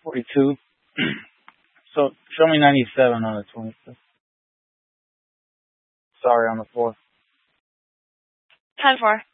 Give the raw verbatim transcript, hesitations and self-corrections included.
forty-two. So show me ninety-seven on the twenty-fifth. Sorry, on the fourth. ten four.